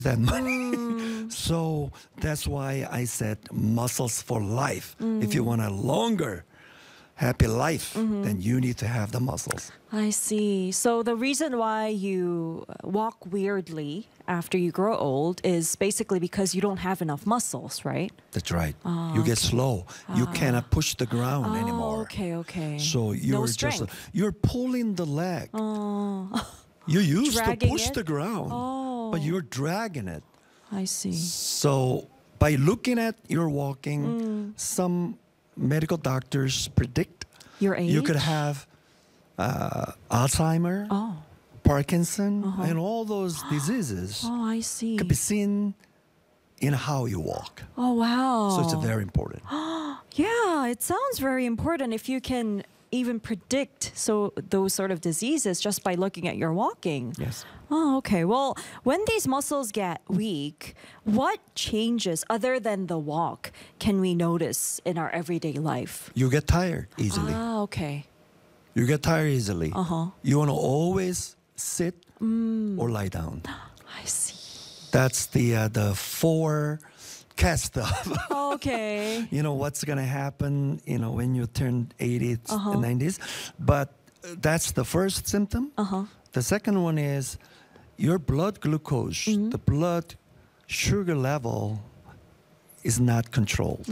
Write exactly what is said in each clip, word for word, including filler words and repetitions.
that money. So that's why I said muscles for life. If you want a longer, happy life, then you need to have the muscles. I see. So the reason why you walk weirdly after you grow old is basically because you don't have enough muscles, right? That's right. You get slow. You cannot push the ground Oh, anymore. okay, okay. So you're just strength. you're pulling the leg. Oh, You used to Dragging push it? the ground, Oh. but you're dragging it. I see. So by looking at your walking, some medical doctors predict Your age? you could have uh, Alzheimer, Oh, Parkinson, and all those diseases oh, I see. could be seen in how you walk. Oh, wow. So it's very important. Yeah, it sounds very important if you can even predict so those sort of diseases just by looking at your walking. Yes. Oh, okay. Well, when these muscles get weak, what changes other than the walk can we notice in our everyday life? You get tired easily. Ah, okay. You get tired easily. Uh-huh. You want to always sit or lie down. I see. That's the uh, the four cat stuff. Okay. You know what's gonna happen. You know when you turn eighties and nineties, but uh, that's the first symptom. Uh-huh. The second one is your blood glucose, the blood sugar level is not controlled.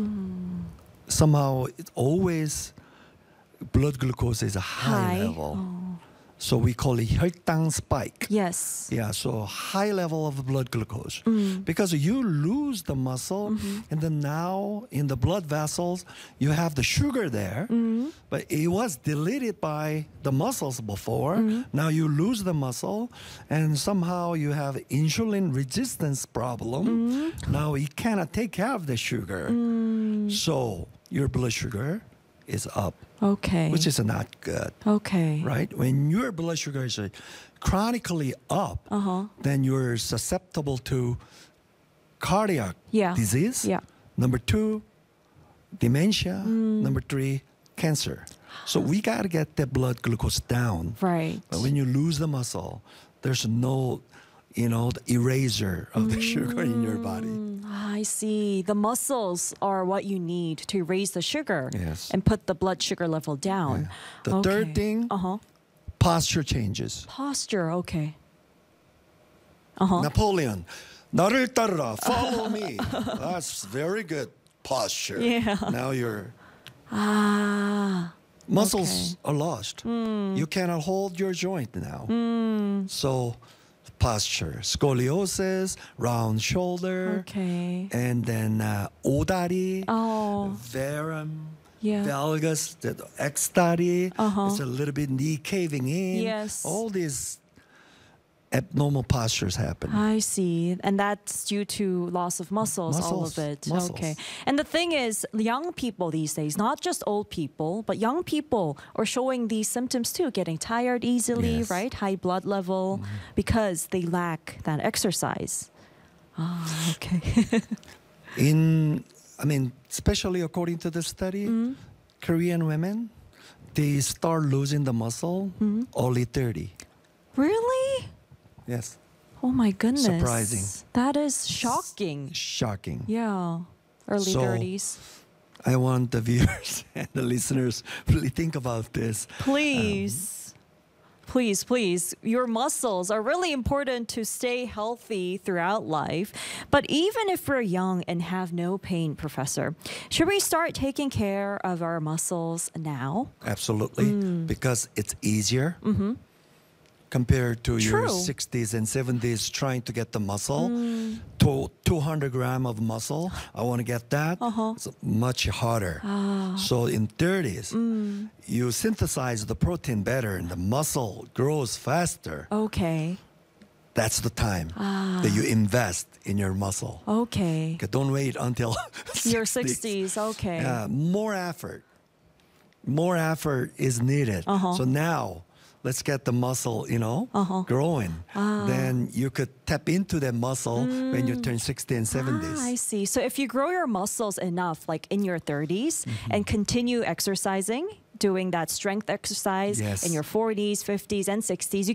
Somehow, it always blood glucose is a high, High. level. So we call it 혈당 spike. Yes. Yeah, so high level of blood glucose. Because you lose the muscle, and then now in the blood vessels, you have the sugar there, but it was deleted by the muscles before. Now you lose the muscle, and somehow you have insulin resistance problem. Now you cannot take care of the sugar. So your blood sugar is up, Okay. which is not good. Okay. Right? When your blood sugar is uh, chronically up, Uh-huh. then you're susceptible to cardiac Yeah. disease. Yeah. Number two, dementia. Number three, cancer. So we got to get the blood glucose down. Right. But when you lose the muscle, there's no, you know, the eraser of the sugar in your body. Ah, I see. The muscles are what you need to raise the sugar Yes. and put the blood sugar level down. The third thing, Uh-huh. posture changes. Posture, okay. Uh-huh. Napoleon, 나를 따르라, follow me. That's very good posture. Yeah. Now your Ah. muscles are lost. You cannot hold your joint now. So posture, scoliosis, round shoulder, Okay. and then uh, 오다리, Oh. verum, Yeah. valgus, the X-da리. Uh-huh. It's a little bit knee caving in. Yes. All these abnormal postures happen. I see. And that's due to loss of muscles, all Muscles, of it. muscles. Okay. And the thing is, young people these days, not just old people, but young people are showing these symptoms too, getting tired easily, Yes. right? High blood level, because they lack that exercise. Ah, okay. In, I mean, especially according to the study, Korean women, they start losing the muscle only thirty. Really? Yes, Oh my goodness. Surprising. That is shocking. shocking. Yeah. Early So- thirties. I want the viewers and the listeners really think about this. Please. Please, please. Your muscles are really important to stay healthy throughout life. But even if we're young and have no pain, Professor, should we start taking care of our muscles now? Absolutely, Mm. because it's easier compared to your True. sixties and seventies trying to get the muscle. To two hundred gram of muscle, I want to get that. Uh-huh. It's much harder. So in thirties, you synthesize the protein better and the muscle grows faster. Okay. That's the time that you invest in your muscle. Okay. Okay, don't wait until Your sixties. sixties. Okay. Yeah, more effort. More effort is needed. Uh-huh. So now, let's get the muscle, you know, Uh-huh. growing. Then you could tap into that muscle when you turn sixty and seventies. Ah, I see. So if you grow your muscles enough, like in your thirties, and continue exercising, doing that strength exercise Yes. in your forties, fifties, and sixties, you